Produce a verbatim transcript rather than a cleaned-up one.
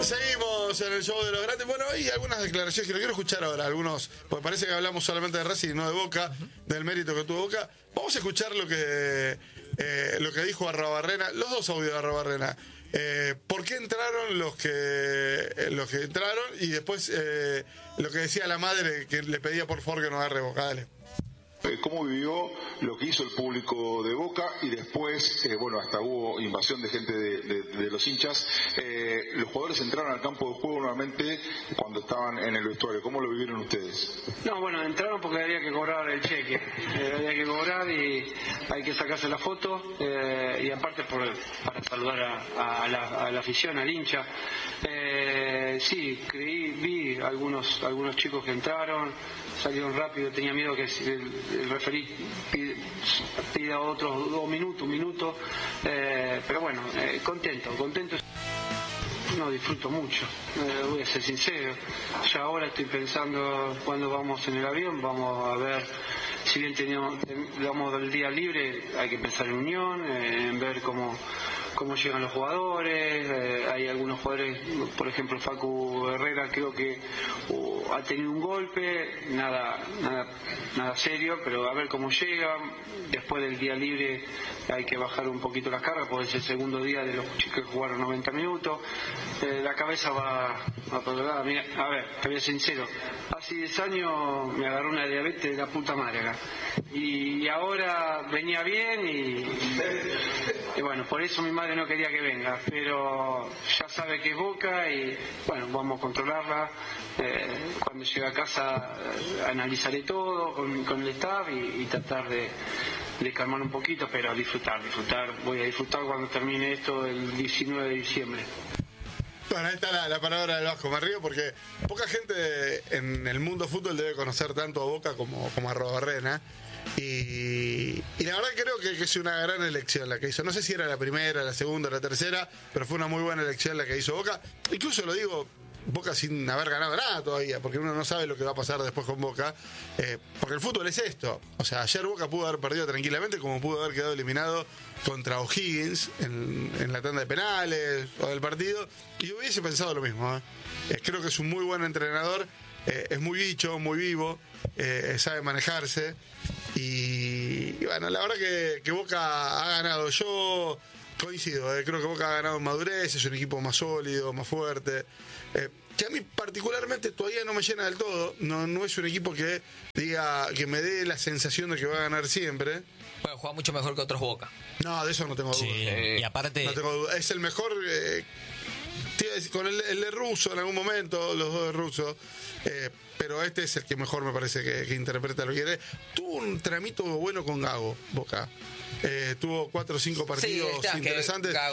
Seguimos en el show de los grandes. Bueno, hay algunas declaraciones que no quiero escuchar ahora, algunos, porque parece que hablamos solamente de Racing y no de Boca, del mérito que tuvo Boca. Vamos a escuchar lo que eh, lo que dijo Arruabarrena, los dos audios de Arruabarrena. Eh, ¿Por qué entraron los que eh, los que entraron? Y después eh, lo que decía la madre, que le pedía por favor que no agarre Boca. Dale. Cómo vivió lo que hizo el público de Boca y después, eh, bueno, hasta hubo invasión de gente de, de, de los hinchas. Eh, los jugadores entraron al campo de juego nuevamente cuando estaban en el vestuario. ¿Cómo lo vivieron ustedes? No, bueno, entraron porque había que cobrar el cheque. Eh, había que cobrar y hay que sacarse la foto eh, y aparte por, para saludar a, a, la, a la afición, al hincha. Eh, sí, creí, vi algunos, algunos chicos que entraron, salieron rápido, tenía miedo que el, el referí pida, pida otros dos minutos, un minuto, eh, pero bueno, eh, contento, contento. No disfruto mucho, eh, voy a ser sincero. Ya ahora estoy pensando cuando vamos en el avión, vamos a ver, si bien teníamos, vamos del día libre, hay que pensar en unión, eh, en ver cómo cómo llegan los jugadores. Eh, hay algunos jugadores, por ejemplo Facu Herrera, creo que uh, ha tenido un golpe, nada, nada, nada serio, pero a ver cómo llegan. Después del día libre hay que bajar un poquito las cargas, porque es el segundo día de los chicos que jugaron noventa minutos. Eh, la cabeza va a perder. Mira, a ver, te voy a ser sincero, hace diez años me agarró una diabetes de la puta madre acá, y ahora venía bien y, y bueno, por eso mi madre no quería que venga, pero ya sabe que es Boca y bueno, vamos a controlarla. Eh, cuando llegue a casa eh, analizaré todo con, con el staff y, y tratar de, de calmar un poquito, pero disfrutar, disfrutar, voy a disfrutar cuando termine esto el diecinueve de diciembre. Bueno, ahí está la, la palabra del Vasco, me río porque poca gente en el mundo fútbol debe conocer tanto a Boca como, como a Arruabarrena. Y, y la verdad creo que, que es una gran elección la que hizo. No sé si era la primera, la segunda, la tercera, pero fue una muy buena elección la que hizo Boca. Incluso lo digo, Boca sin haber ganado nada todavía, porque uno no sabe lo que va a pasar después con Boca, eh, porque el fútbol es esto. O sea, ayer Boca pudo haber perdido tranquilamente, como pudo haber quedado eliminado contra O'Higgins en, en la tanda de penales o del partido, y hubiese pensado lo mismo. ¿eh? Eh, creo que es un muy buen entrenador, eh, es muy bicho, muy vivo, eh, sabe manejarse. Y, y bueno, la verdad que, que Boca ha ganado. Yo coincido, eh, creo que Boca ha ganado en madurez, es un equipo más sólido, más fuerte. Eh, que a mí particularmente todavía no me llena del todo. No, no es un equipo que diga, que me dé la sensación de que va a ganar siempre. Bueno, juega mucho mejor que otros Boca. No, de eso no tengo duda. Sí, Eh, y aparte... No tengo duda. Es el mejor... Eh, con el, el de Russo en algún momento, los dos de Russo, eh, pero este es el que mejor me parece que, que interpreta lo que quiere. Tuvo un tramito bueno con Gago, Boca. Eh, tuvo cuatro o cinco partidos sí, está, interesantes. Gago